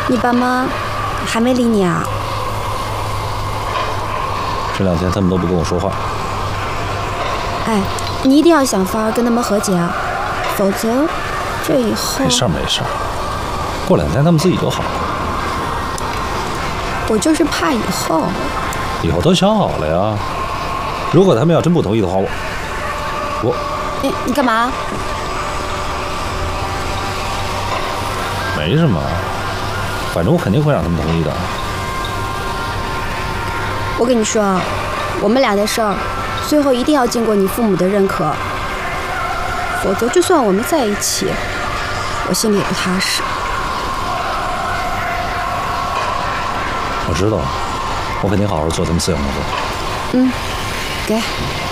你爸妈还没理你啊？ 这2天他们都不跟我说话。 哎，你一定要想法跟他们和解啊，否则这以后…… 没事没事，过2天他们自己就好了。 我就是怕以后。 以后都想好了呀。如果他们要真不同意的话，我…… 你干嘛？ 没什么，反正我肯定会让他们同意的。 我跟你说啊，我们俩的事儿，最后一定要经过你父母的认可，否则就算我们在一起，我心里也不踏实。 我知道，我肯定好好做他们饲养工作。 给。